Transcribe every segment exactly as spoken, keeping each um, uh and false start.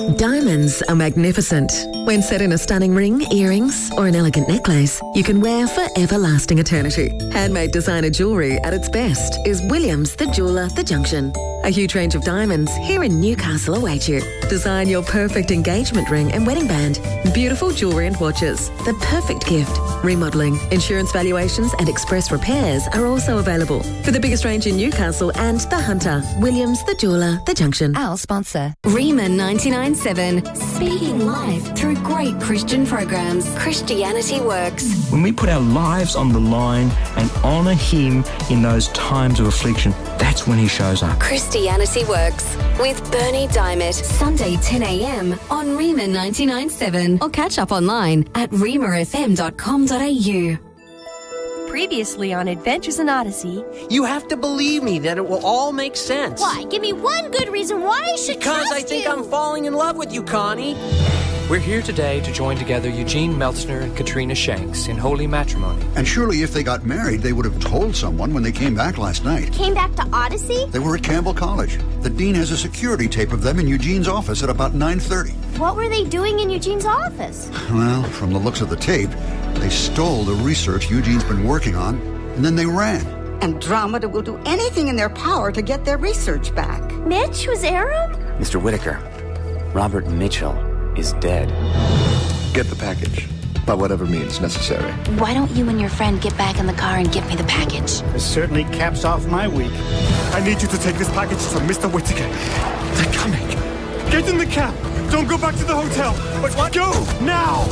Diamonds are magnificent. When set in a stunning ring, earrings, or an elegant necklace, you can wear for everlasting eternity. Handmade designer jewellery at its best is Williams the Jeweller, The Junction. A huge range of diamonds here in Newcastle await you. Design your perfect engagement ring and wedding band. Beautiful jewellery and watches. The perfect gift. Remodelling, insurance valuations and express repairs are also available. For the biggest range in Newcastle and the Hunter, Williams the Jeweller, The Junction. Our sponsor, Riemann ninety-nine point seven, speaking live through great Christian programs. Christianity Works. When we put our lives on the line and honour Him in those times of affliction, that's when He shows up. Christianity Works with Bernie Diamond. Sunday ten a.m. on Riemann ninety-nine point seven or catch up online at reamer f m dot com dot a u. Previously on Adventures in Odyssey. You have to believe me that it will all make sense. Why? Give me one good reason why I should Because trust I think you. I'm falling in love with you, Connie. We're here today to join together Eugene Meltzner and Katrina Shanks in holy matrimony. And surely if they got married, they would have told someone when they came back last night. Came back to Odyssey? They were at Campbell College. The dean has a security tape of them in Eugene's office at about nine thirty. What were they doing in Eugene's office? Well, from the looks of the tape, they stole the research Eugene's been working on, and then they ran. Andromeda will do anything in their power to get their research back. Mitch was Arrow? Mister Whitaker, Robert Mitchell is dead. Get the package, by whatever means necessary. Why don't you and your friend get back in the car and give me the package? This certainly caps off my week. I need you to take this package to Mister Whitaker. They're coming. Get in the cab. Don't go back to the hotel. But what? Go now.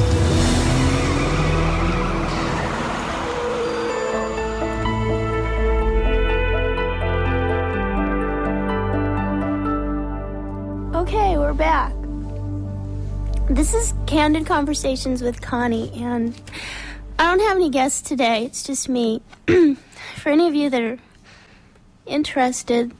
Okay, we're back. This is Candid Conversations with Connie, and I don't have any guests today. It's just me. For any of you that are interested,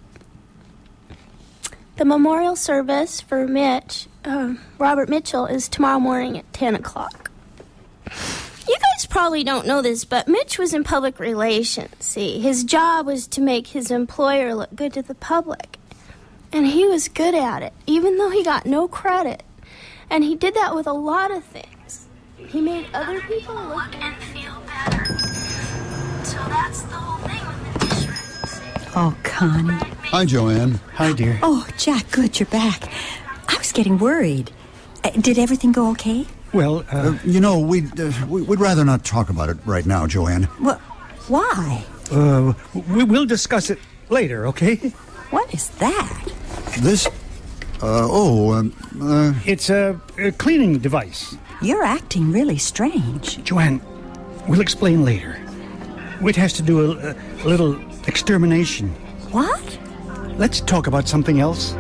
the memorial service for Mitch, uh, Robert Mitchell, is tomorrow morning at ten o'clock. You guys probably don't know this, but Mitch was in public relations. See, his job was to make his employer look good to the public. And he was good at it, even though he got no credit. And he did that with a lot of things. He made other people look and feel better. So that's the whole thing with the dish. Oh, Connie. Hi, Joanne. Hi, dear. Oh, Jack, good, you're back. I was getting worried. Uh, did everything go okay? Well, uh... uh you know, we'd, uh, we'd rather not talk about it right now, Joanne. Well, why? Uh, we, we'll discuss it later, okay? What is that? This? Uh, oh, um, uh... It's a, a cleaning device. You're acting really strange. Joanne, we'll explain later. It has to do a, a little extermination. What? Let's talk about something else.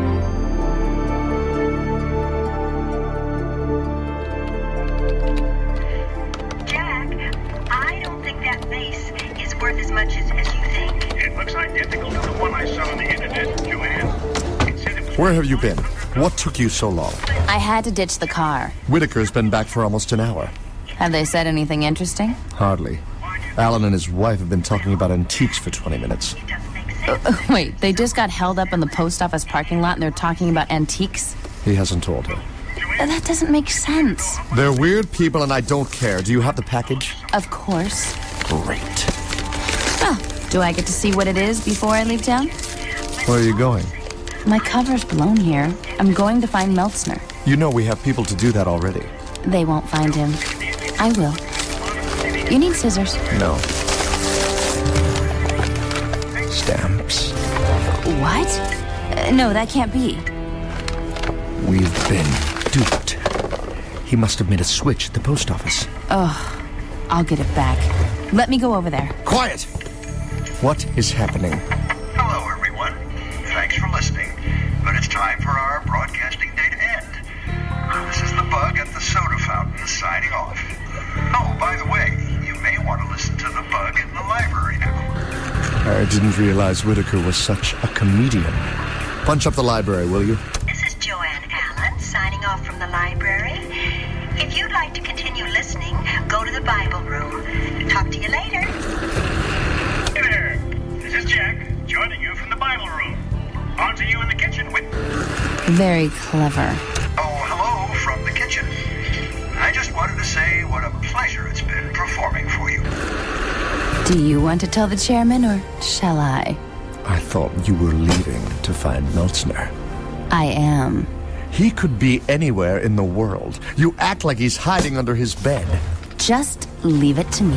Jack, I don't think that vase is worth as much as, as you think. It looks identical to the one I saw on the internet, Joanne. Where have you been? What took you so long? I had to ditch the car. Whitaker's been back for almost an hour. Have they said anything interesting? Hardly. Alan and his wife have been talking about antiques for twenty minutes. Uh, wait, they just got held up in the post office parking lot and they're talking about antiques? He hasn't told her. Uh, that doesn't make sense. They're weird people and I don't care. Do you have the package? Of course. Great. Well, do I get to see what it is before I leave town? Where are you going? My cover's blown here. I'm going to find Meltzner. You know we have people to do that already. They won't find him. I will. You need scissors. No. Stamps. What? Uh, no, that can't be. We've been duped. He must have made a switch at the post office. Oh, I'll get it back. Let me go over there. Quiet! What is happening? Hello, everyone. Thanks for listening. But it's time for our broadcasting day to end. This is the Bug at the Soda Fountain signing off. Oh, by the way, you may want to listen to the Bug in the library now. I didn't realize Whitaker was such a comedian. Punch up the library, will you? This is Joanne Allen signing off from the library. If you'd like to continue listening, go to the Bible room. Talk to you later. Hey there. This is Jack, joining you from the Bible room. On to you in the kitchen with... Very clever. to say what a pleasure it's been performing for you. Do you want to tell the chairman, or shall I? I thought you were leaving to find Meltzner. I am. He could be anywhere in the world. You act like he's hiding under his bed. Just leave it to me.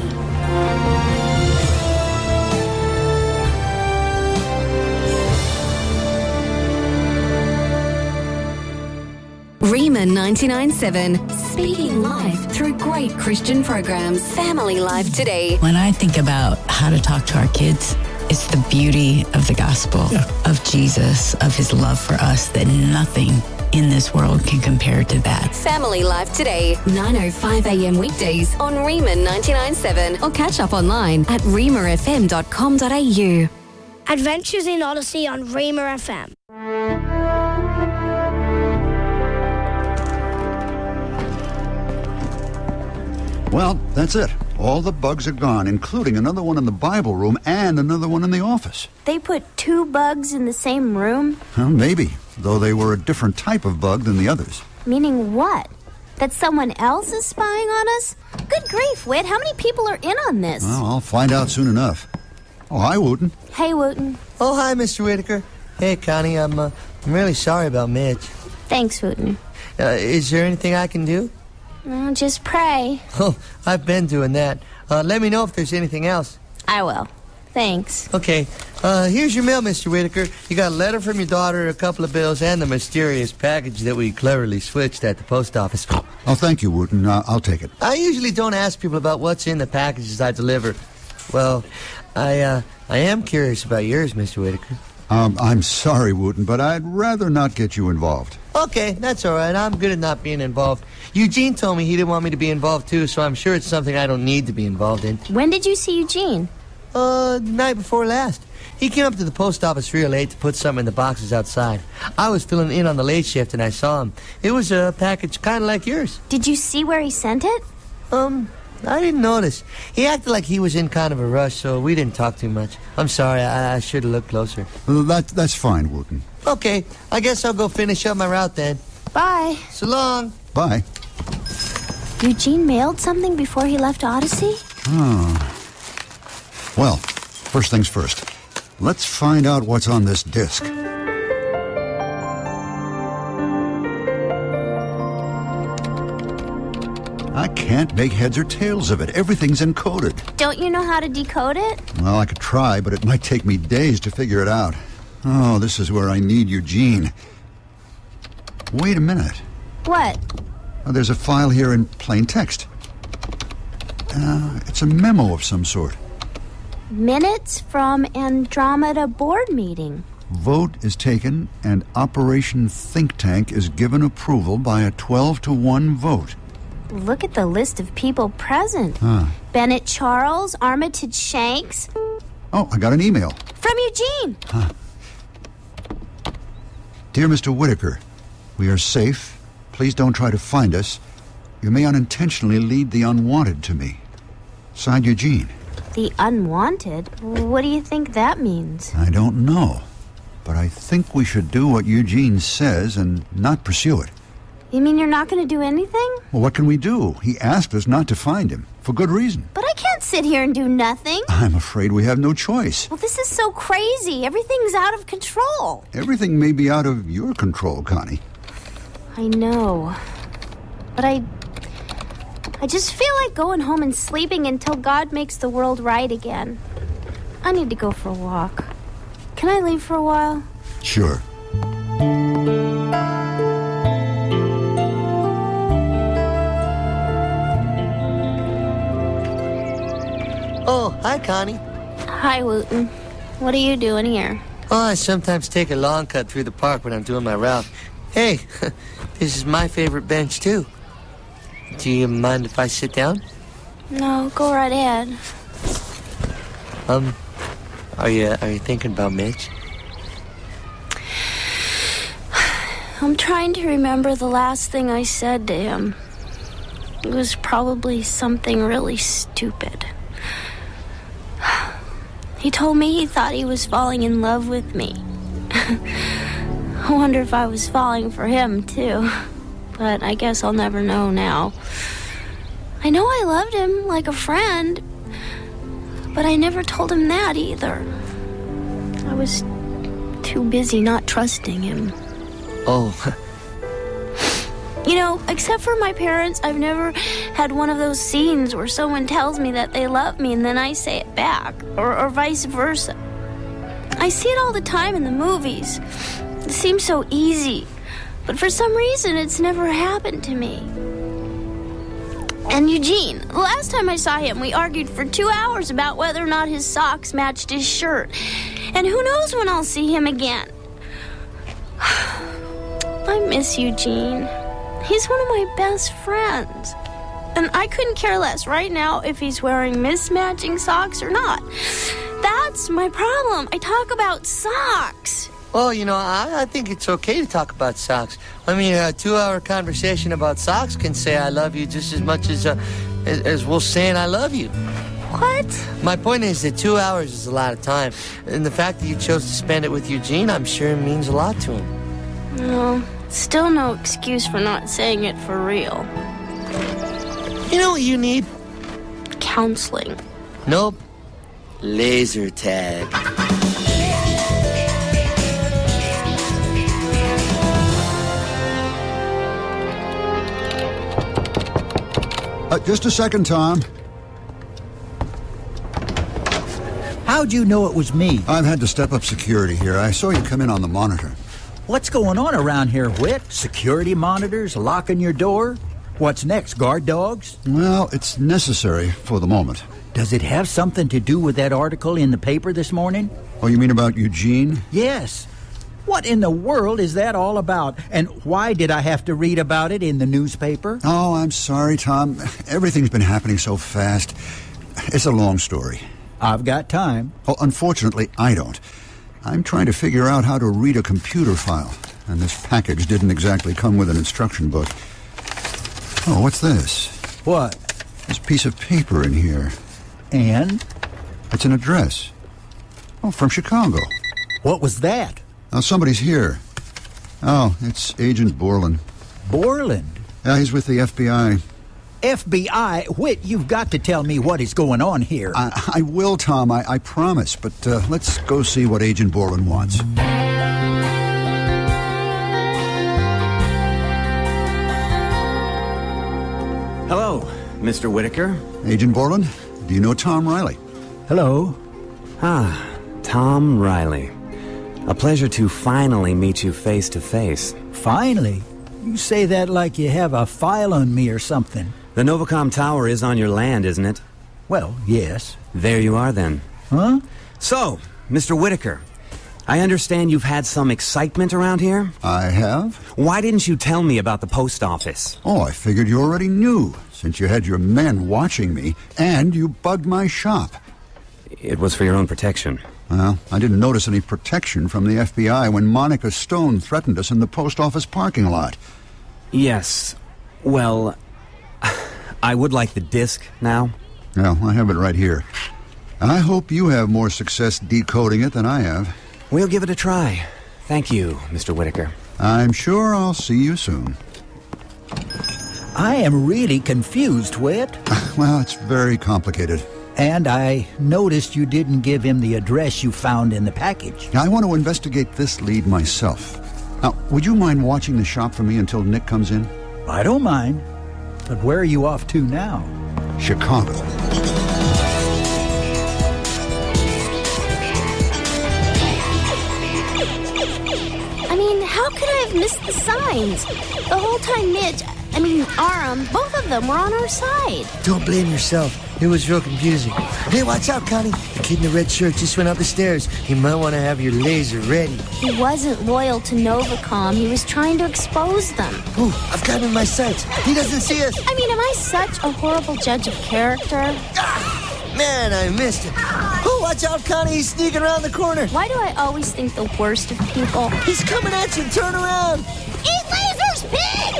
Rima ninety-nine point seven, speaking live through great Christian programs. Family Life Today. When I think about how to talk to our kids, it's the beauty of the gospel, yeah. of Jesus, of his love for us, that nothing in this world can compare to that. Family Life Today, nine oh five a.m. weekdays on Rima ninety-nine point seven, or catch up online at rima f m dot com dot a u. Adventures in Odyssey on Rima F M. Well, that's it. All the bugs are gone, including another one in the Bible room and another one in the office. They put two bugs in the same room? Well, maybe, though they were a different type of bug than the others. Meaning what? That someone else is spying on us? Good grief, Whit, how many people are in on this? Well, I'll find out soon enough. Oh, hi, Wooten. Hey, Wooten. Oh, hi, Mister Whitaker. Hey, Connie, I'm, uh, I'm really sorry about Mitch. Thanks, Wooten. Uh, is there anything I can do? Oh, just pray. Oh, I've been doing that. Uh, let me know if there's anything else. I will. Thanks. Okay. Uh, here's your mail, Mister Whitaker. You got a letter from your daughter, a couple of bills, and the mysterious package that we cleverly switched at the post office. Oh, thank you, Wooten. Uh, I'll take it. I usually don't ask people about what's in the packages I deliver. Well, I, uh, I am curious about yours, Mister Whitaker. Um, I'm sorry, Wooten, but I'd rather not get you involved. Okay, that's all right. I'm good at not being involved. Eugene told me he didn't want me to be involved, too, so I'm sure it's something I don't need to be involved in. When did you see Eugene? Uh, the night before last. He came up to the post office real late to put something in the boxes outside. I was filling in on the late shift, and I saw him. It was a package kind of like yours. Did you see where he sent it? Um... I didn't notice. He acted like he was in kind of a rush, so we didn't talk too much. I'm sorry, I, I should have looked closer. Well, that, that's fine, Wooten. Okay, I guess I'll go finish up my route then. Bye. So long. Bye. Eugene mailed something before he left Odyssey? Oh. Well, first things first. Let's find out what's on this disc. I can't make heads or tails of it. Everything's encoded. Don't you know how to decode it? Well, I could try, but it might take me days to figure it out. Oh, this is where I need Eugene. Wait a minute. What? Oh, there's a file here in plain text. Uh, it's a memo of some sort. Minutes from Andromeda board meeting. Vote is taken and Operation Think Tank is given approval by a twelve to one vote. Look at the list of people present. Huh. Bennett Charles, Armitage Shanks. Oh, I got an email. From Eugene. Huh. Dear Mister Whitaker, we are safe. Please don't try to find us. You may unintentionally lead the unwanted to me. Signed, Eugene. The unwanted? What do you think that means? I don't know. But I think we should do what Eugene says and not pursue it. You mean you're not going to do anything? Well, what can we do? He asked us not to find him, for good reason. But I can't sit here and do nothing. I'm afraid we have no choice. Well, this is so crazy. Everything's out of control. Everything may be out of your control, Connie. I know. But I... I just feel like going home and sleeping until God makes the world right again. I need to go for a walk. Can I leave for a while? Sure. Oh, hi, Connie. Hi, Wooten. What are you doing here? Oh, I sometimes take a long cut through the park when I'm doing my route. Hey, this is my favorite bench, too. Do you mind if I sit down? No, go right ahead. Um, are you, are you thinking about Mitch? I'm trying to remember the last thing I said to him. It was probably something really stupid. He told me he thought he was falling in love with me. I wonder if I was falling for him, too. But I guess I'll never know now. I know I loved him like a friend, but I never told him that either. I was too busy not trusting him. Oh. You know, except for my parents, I've never had one of those scenes where someone tells me that they love me and then I say it back, or, or vice versa. I see it all the time in the movies. It seems so easy, but for some reason it's never happened to me. And Eugene, the last time I saw him, we argued for two hours about whether or not his socks matched his shirt. And who knows when I'll see him again. I miss Eugene. He's one of my best friends. And I couldn't care less right now if he's wearing mismatching socks or not. That's my problem. I talk about socks. Well, you know, I, I think it's okay to talk about socks. I mean, a two-hour conversation about socks can say I love you just as much as, uh, as, as we're saying I love you. What? My point is that two hours is a lot of time. And the fact that you chose to spend it with Eugene, I'm sure means a lot to him. No, still no excuse for not saying it for real. You know what you need? Counseling. Nope. Laser tag. Uh, just a second, Tom. How'd you know it was me? I've had to step up security here. I saw you come in on the monitor. What's going on around here, Whit? Security monitors locking your door? What's next, guard dogs? Well, it's necessary for the moment. Does it have something to do with that article in the paper this morning? Oh, you mean about Eugene? Yes. What in the world is that all about? And why did I have to read about it in the newspaper? Oh, I'm sorry, Tom. Everything's been happening so fast. It's a long story. I've got time. Oh, unfortunately, I don't. I'm trying to figure out how to read a computer file, and this package didn't exactly come with an instruction book. Oh, what's this? What? This piece of paper in here. And? It's an address. Oh, from Chicago. What was that? Now, somebody's here. Oh, it's Agent Borland. Borland? Yeah, he's with the F B I. F B I? Whit, you've got to tell me what is going on here. I, I will, Tom, I, I promise. But uh, let's go see what Agent Borland wants. Hello, Mister Whitaker. Agent Borland, do you know Tom Riley? Hello. Ah, Tom Riley. A pleasure to finally meet you face to face. Finally? You say that like you have a file on me or something. The Novacom Tower is on your land, isn't it? Well, yes. There you are then. Huh? So, Mister Whitaker, I understand you've had some excitement around here? I have. Why didn't you tell me about the post office? Oh, I figured you already knew, since you had your men watching me, and you bugged my shop. It was for your own protection. Well, I didn't notice any protection from the F B I when Monica Stone threatened us in the post office parking lot. Yes. Well, I would like the disc now. Well, I have it right here. I hope you have more success decoding it than I have. We'll give it a try. Thank you, Mister Whitaker. I'm sure I'll see you soon. I am really confused, Whit. Well, it's very complicated. And I noticed you didn't give him the address you found in the package. I want to investigate this lead myself. Now, would you mind watching the shop for me until Nick comes in? I don't mind. But where are you off to now? Chicago. I mean, how could I have missed the signs? The whole time Mitch, I mean, Aram, both of them were on our side. Don't blame yourself. It was real confusing. Hey, watch out, Connie. The kid in the red shirt just went up the stairs. You might want to have your laser ready. He wasn't loyal to Novacom. He was trying to expose them. Oh, I've got him in my sights. He doesn't see us. I mean, am I such a horrible judge of character? Ah, man, I missed it. Oh, watch out, Connie. He's sneaking around the corner. Why do I always think the worst of people? He's coming at you. Turn around. Eat lasers, pig!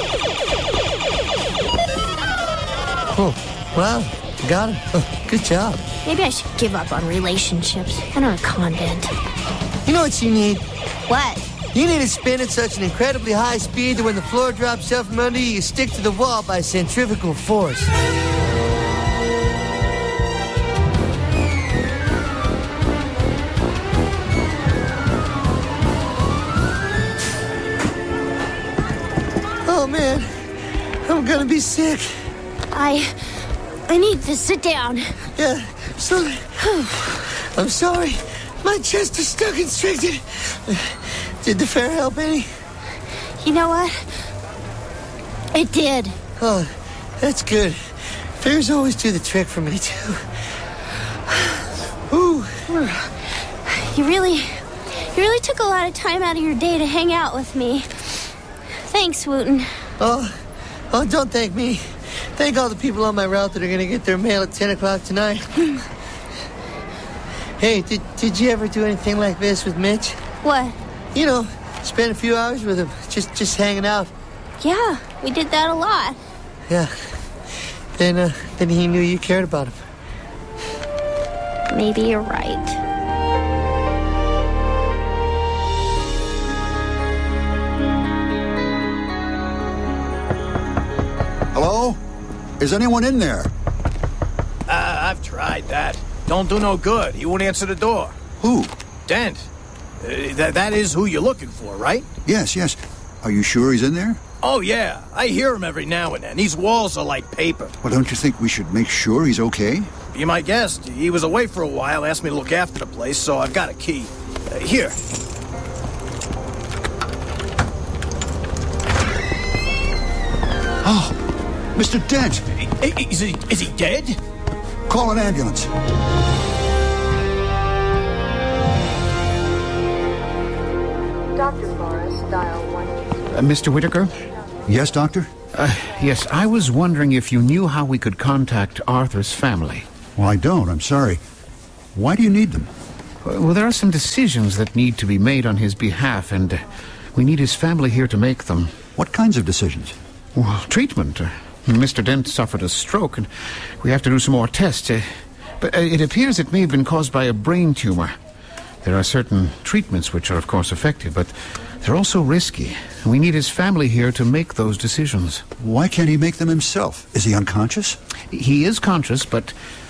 Oh, wow. Got him. Oh, good job. Maybe I should give up on relationships. Enter a convent. You know what you need? What? You need to spin at such an incredibly high speed that when the floor drops out from under you, you stick to the wall by centrifugal force. Oh, man. I'm gonna be sick. I... I need to sit down. Yeah, so... I'm sorry. My chest is still constricted. Did the fair help any? You know what? It did. Oh, that's good. Fairs always do the trick for me, too. Ooh. You really... You really took a lot of time out of your day to hang out with me. Thanks, Wooten. Oh, oh, don't thank me. Thank all the people on my route that are going to get their mail at ten o'clock tonight. Hey, did, did you ever do anything like this with Mitch? What? You know, spend a few hours with him, just just hanging out. Yeah, we did that a lot. Yeah. Then, uh, then he knew you cared about him. Maybe you're right. Hello? Is anyone in there? Uh, I've tried that. Don't do no good. He won't answer the door. Who? Dent. Uh, that, that is who you're looking for, right? Yes, yes. Are you sure he's in there? Oh, yeah. I hear him every now and then. These walls are like paper. Well, don't you think we should make sure he's okay? Be my guest. He was away for a while, asked me to look after the place, so I've got a key. Uh, here. Oh, Mister Dent. Is he, is he dead? Call an ambulance. Doctor Morris, dial one. Uh, Mister Whitaker? Yes, Doctor? Uh, yes, I was wondering if you knew how we could contact Arthur's family. Well, I don't. I'm sorry. Why do you need them? Well, there are some decisions that need to be made on his behalf, and uh, we need his family here to make them. What kinds of decisions? Well, treatment. Uh, Mister Dent suffered a stroke, and we have to do some more tests. Uh, but uh, it appears it may have been caused by a brain tumor. There are certain treatments which are, of course, effective, but they're also risky. And we need his family here to make those decisions. Why can't he make them himself? Is he unconscious? He is conscious, but